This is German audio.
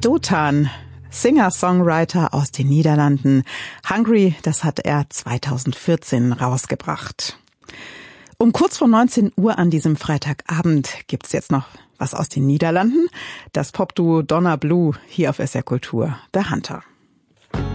Dotan, Singer-Songwriter aus den Niederlanden. Hungry, das hat er 2014 rausgebracht. Um kurz vor 19 Uhr an diesem Freitagabend gibt's jetzt noch was aus den Niederlanden. Das Popduo Donna Blue hier auf SR Kultur, The Hunter.